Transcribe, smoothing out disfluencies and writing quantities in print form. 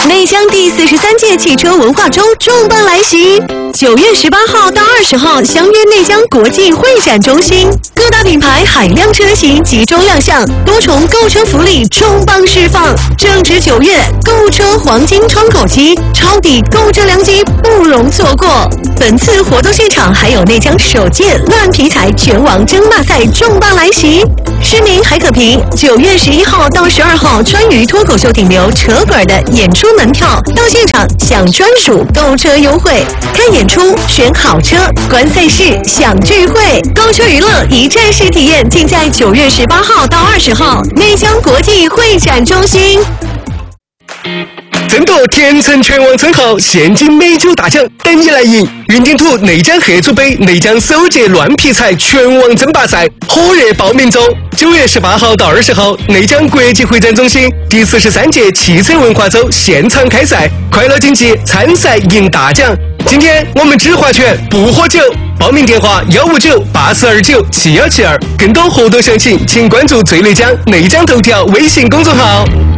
内江第43届汽车文化周重磅来袭！9月18号到20号，相约内江国际会展中心，各大品牌海量车型集中亮相，多重购车福利重磅释放。正值9月，购车黄金窗口期，抄底购车良机不容错过。本次活动现场还有内江首届烂皮材拳王争霸赛重磅来袭，市民还可凭9月11号到12号川渝脱口秀顶流扯滚的演出门票到现场享专属购车优惠，看演出选好车，观赛事享聚会，购车娱乐一站式体验，尽在9月18号到20号内江国际会展中心。 争夺甜橙拳王称号，现金美酒大奖等你来赢！云顶土内江合组杯内江首届乱皮材拳王争霸赛火热报名中，9月18号到20号，内江国际会展中心第43届汽车文化周现场开赛，快乐竞技，参赛赢大奖！今天我们只划拳不喝酒，报名电话159-8429-7172，更多活动详情请关注最内江内江头条微信公众号。